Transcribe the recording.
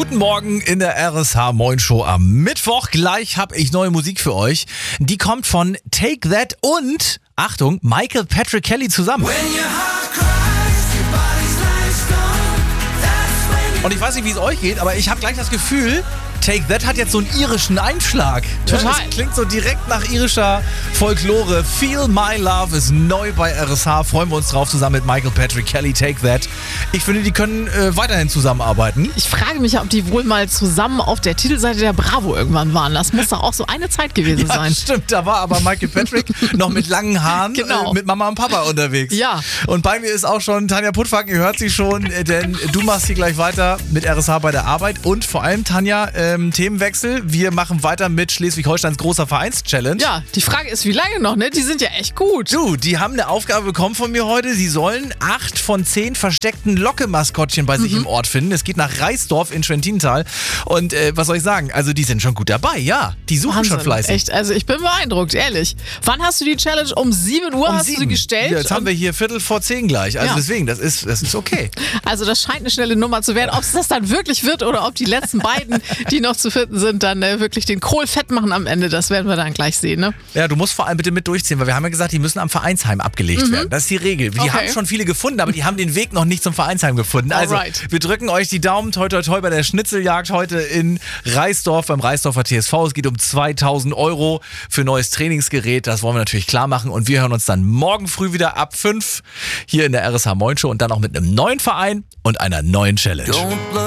Guten Morgen in der RSH Moin Show am Mittwoch. Gleich habe ich neue Musik für euch. Die kommt von Take That und, Achtung, Michael Patrick Kelly zusammen. Und ich weiß nicht, wie es euch geht, aber ich habe gleich das Gefühl, Take That hat jetzt so einen irischen Einschlag. Total. Ja, das klingt so direkt nach irischer Folklore. Feel My Love ist neu bei RSH. Freuen wir uns drauf, zusammen mit Michael Patrick Kelly, Take That. Ich finde, die können weiterhin zusammenarbeiten. Ich frage mich, ob die wohl mal zusammen auf der Titelseite der Bravo irgendwann waren. Das muss doch auch so eine Zeit gewesen sein. Stimmt, da war aber Michael Patrick noch mit langen Haaren Genau. mit Mama und Papa unterwegs. Ja. Und bei mir ist auch schon Tanja Puttwag, ihr hört sie schon, denn du machst hier gleich weiter mit RSH bei der Arbeit. Und vor allem, Tanja, Themenwechsel. Wir machen weiter mit Schleswig-Holsteins großer Vereins-Challenge. Ja, die Frage ist, wie lange noch, ne? Die sind ja echt gut. Du, die haben eine Aufgabe bekommen von mir heute. Sie sollen 8 von 10 versteckten Locke-Maskottchen bei sich im Ort finden. Es geht nach Reisdorf in Schwentintal. Und was soll ich sagen? Also die sind schon gut dabei, ja. Die suchen Wahnsinn, schon fleißig. echt, also ich bin beeindruckt, ehrlich. Wann hast du die Challenge? Um 7 Uhr hast du sie gestellt? Ja, jetzt haben wir hier 15:45 gleich. Also Ja. deswegen, das ist okay. Also das scheint eine schnelle Nummer zu werden. Ob es das dann wirklich wird oder ob die letzten beiden, die noch zu finden sind, dann wirklich den Kohl fett machen am Ende, das werden wir dann gleich sehen, ne? Ja, du musst vor allem bitte mit durchziehen, weil wir haben ja gesagt, die müssen am Vereinsheim abgelegt werden. Das ist die Regel. Die Okay. haben schon viele gefunden, aber die haben den Weg noch nicht zum Vereinsheim gefunden. Also, Alright. wir drücken euch die Daumen, toi toi toi, bei der Schnitzeljagd heute in Reisdorf, beim Reisdorfer TSV. Es geht um 2.000 € für neues Trainingsgerät. Das wollen wir natürlich klar machen und wir hören uns dann morgen früh wieder ab 5 hier in der RSH Moin Show und dann auch mit einem neuen Verein und einer neuen Challenge.